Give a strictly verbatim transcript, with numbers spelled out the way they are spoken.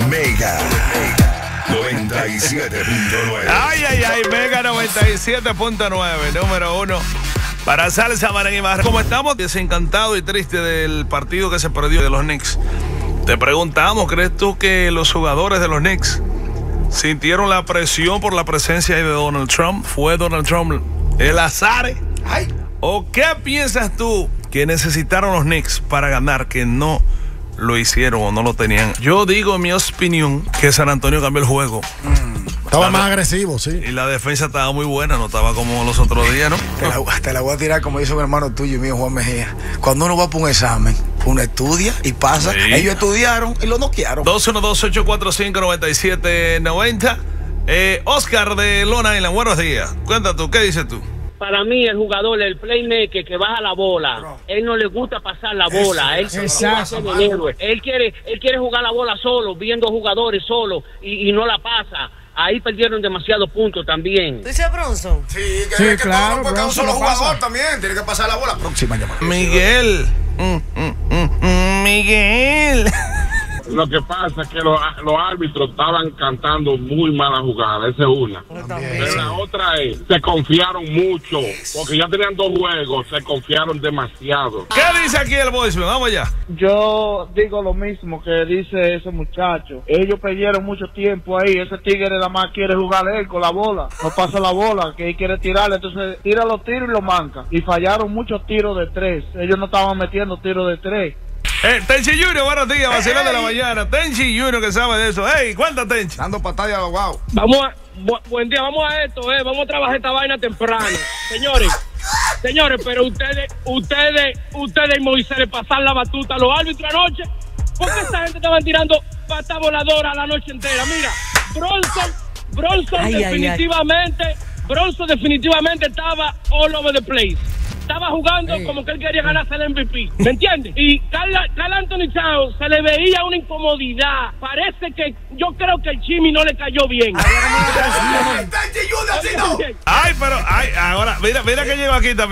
Mega noventa y siete punto nueve. Ay, ay, ay, Mega noventa y siete punto nueve, número uno. Para Salsa, Marín y Mar. Como estamos desencantados y tristes del partido que se perdió de los Knicks, te preguntamos, ¿crees tú que los jugadores de los Knicks sintieron la presión por la presencia de Donald Trump? ¿Fue Donald Trump el azar? Ay. ¿O qué piensas tú que necesitaron los Knicks para ganar, que no lo hicieron o no lo tenían? Yo digo, en mi opinión, que San Antonio cambió el juego. Mm, estaba la, más agresivo, sí. Y la defensa estaba muy buena, no estaba como los otros días, ¿no? Te la, te la voy a tirar como dice un hermano tuyo y mío, Juan Mejía. Cuando uno va para un examen, uno estudia y pasa. Sí. Ellos estudiaron y lo noquearon. dos uno dos, ocho cuatro cinco, nueve siete nueve cero. Eh, Oscar de Long Island, buenos días. Cuenta tú, ¿qué dices tú? Para mí, el jugador, el playmaker que baja la bola, no. Él no le gusta pasar la bola. Él, Exacto. Él, héroe. él quiere, él quiere jugar la bola solo, viendo jugadores solo y, y no la pasa. Ahí perdieron demasiados puntos también. ¿Tú dices Bronson? Sí, que, sí, que claro. Porque un solo jugador pasa. también tiene que pasar la bola. Próxima llamada. Miguel. Mm, mm, mm, mm, Miguel. Lo que pasa es que los, los árbitros estaban cantando muy mala jugada, esa es una. Pero la otra es, se confiaron mucho, porque ya tenían dos juegos, se confiaron demasiado. ¿Qué dice aquí el voicemail? Vamos allá. Yo digo lo mismo que dice ese muchacho. Ellos perdieron mucho tiempo ahí. Ese tigre nada más quiere jugar él con la bola. No pasa la bola, que él quiere tirarle. Entonces tira los tiros y lo manca. Y fallaron muchos tiros de tres. Ellos no estaban metiendo tiros de tres. Eh, Tenchi Junior, buenos días, vacilando de la mañana. Tenchi Junior, que sabe de eso. Hey, cuenta, Tenchi. Dando pantalla a los guau. Vamos a, bu buen día, vamos a esto, eh. Vamos a trabajar esta vaina temprano. Señores, señores, pero ustedes, ustedes, ustedes, Moisés, le pasan la batuta a los árbitros anoche. ¿Por qué esta gente estaban tirando pata voladora la noche entera? Mira, Bronson, Bronson ay, definitivamente, ay, ay. Bronson definitivamente estaba all over the place. Estaba jugando hey. como que él quería ganarse el M V P, ¿me entiendes? Y Carl, Carl Anthony Towns se le veía una incomodidad. Parece que yo creo que el Jimmy no le cayó bien. Ay, pero, ay, ahora, mira, mira que llegó aquí también.